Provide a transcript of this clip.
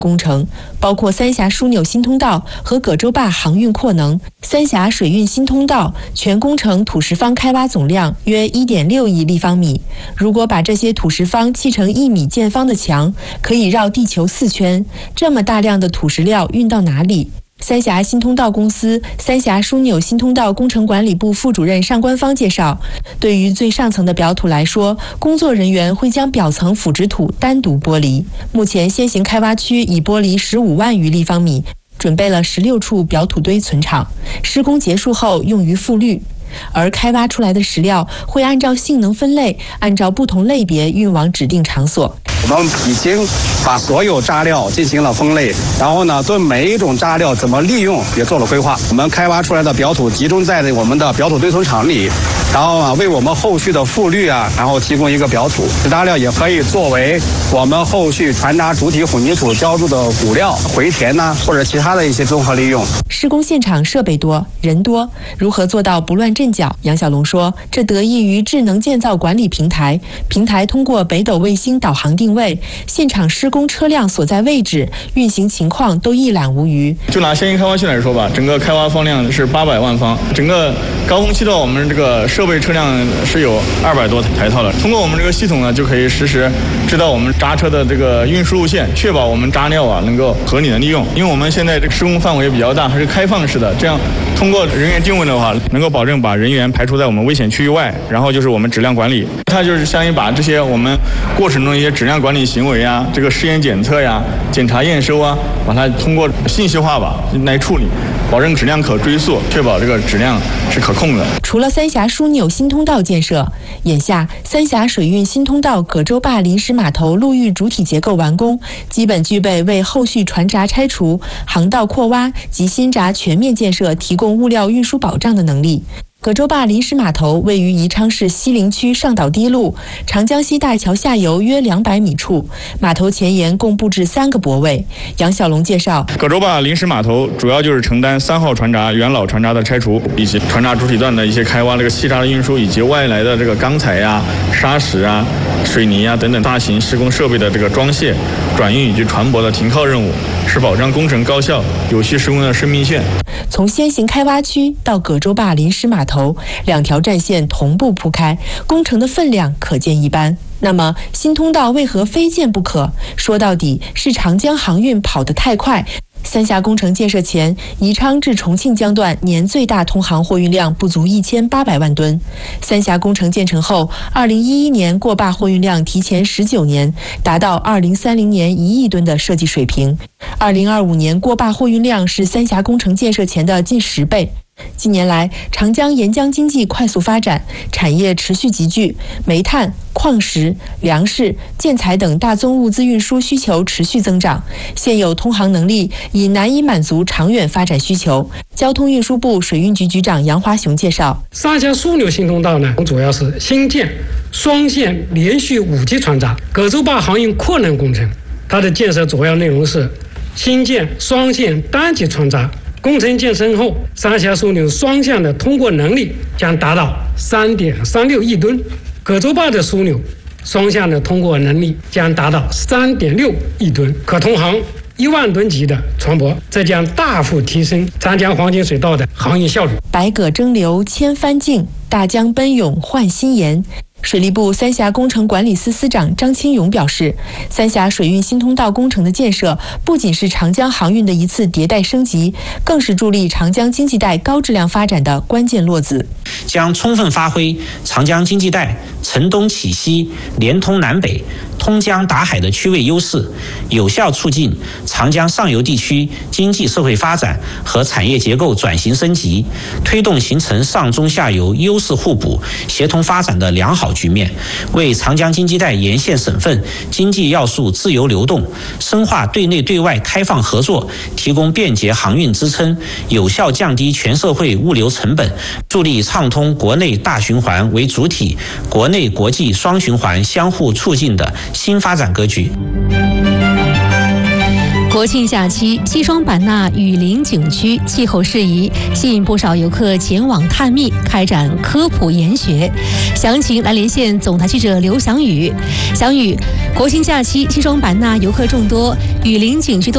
工程，包括三峡枢纽新通道和葛洲坝航运扩能。三峡水运新通道全工程土石方开挖总量约 1.6 亿立方米。如果把这些土石方砌成1米见方的墙，可以绕地球4圈。这么大量的土石料运到哪里？三峡新通道公司三峡枢纽新通道工程管理部副主任尚官方介绍，对于最上层的表土来说，工作人员会将表层腐殖土单独剥离。目前先行开挖区已剥离15万余立方米，准备了16处表土堆存场，施工结束后用于复滤。而开挖出来的石料会按照性能分类，按照不同类别运往指定场所。 我们已经把所有渣料进行了分类，然后呢，对每一种渣料怎么利用也做了规划。我们开挖出来的表土集中在我们的表土堆存场里，然后为我们后续的复滤然后提供一个表土。渣料也可以作为我们后续船渣主体混凝土浇筑的骨料、回填或者其他的一些综合利用。 施工现场设备多，人多，如何做到不乱阵脚？杨小龙说，这得益于智能建造管理平台，平台通过北斗卫星导航定位，现场施工车辆所在位置、运行情况都一览无余。 就拿先行开挖区来说吧，整个开挖方量是800万方，整个高峰期的我们这个设备车辆是有200多台套的。通过我们这个系统呢，就可以实时知道我们渣车的这个运输路线，确保我们渣料能够合理的利用。因为我们现在这个施工范围比较大，还是开放式的，这样通过人员定位的话，能够保证把人员排除在我们危险区域外。然后就是我们质量管理，它就是相当于把这些我们过程中一些质量管理行为这个试验检测检查验收把它通过信息化来处理，保证质量可追溯，确保这个质量是可控的。 除了三峡枢纽新通道建设，眼下三峡水运新通道葛洲坝临时码头陆域主体结构完工，基本具备为后续船闸拆除、航道扩挖及新闸全面建设提供物料运输保障的能力。葛洲坝临时码头位于宜昌市西陵区上岛堤路长江西大桥下游约200米处，码头前沿共布置3个泊位。杨小龙介绍， 葛洲坝临时码头主要就是承担3号船闸元老船闸的拆除，以及船闸主体段的一些开挖、这个细渣的运输，以及外来的这个钢材砂石水泥等等大型施工设备的这个装卸、转运以及船舶的停靠任务，是保障工程高效、有序施工的生命线。 从先行开挖区到葛洲坝临时码头，2条战线同步铺开，工程的分量可见一斑。那么新通道为何非建不可？说到底是长江航运跑得太快。三峡工程建设前，宜昌至重庆江段年最大通航货运量不足1800万吨。三峡工程建成后，2011年过坝货运量提前19年，达到2030年1亿吨的设计水平。2025年过坝货运量是三峡工程建设前的近10倍。近年来，长江沿江经济快速发展，产业持续集聚，煤炭、矿石、粮食、建材等大宗物资运输需求持续增长，现有通航能力已难以满足长远发展需求。交通运输部水运局局长杨华雄介绍， 三峡枢纽新通道主要是新建双线连续5级船闸葛洲坝航运扩能工程，它的建设主要内容是新建双线单级船闸。工程建成后，三峡枢纽双向的通过能力将达到 3.36 亿吨，葛洲坝的枢纽双向的通过能力将达到 3.6 亿吨，可通航1万吨级的船舶，这将大幅提升长江黄金水道的航运效率。 百舸争流千帆竞，大江奔涌换新颜。水利部三峡工程管理司司长张清勇表示，三峡水运新通道工程的建设不仅是长江航运的一次迭代升级，更是助力长江经济带高质量发展的关键落子。 将充分发挥长江经济带承东启西、连通南北、通江达海的区位优势，有效促进长江上游地区经济社会发展和产业结构转型升级，推动形成上中下游优势互补、协同发展的良好局面，为长江经济带沿线省份经济要素自由流动、深化对内对外开放合作提供便捷航运支撑，有效降低全社会物流成本，助力畅通国内大循环为主体、国内国际双循环相互促进的新发展格局。 国庆假期，西双版纳雨林景区气候适宜，吸引不少游客前往探秘，开展科普研学。详情来连线总台记者刘翔宇。翔宇，国庆假期，西双版纳游客众多，雨林景区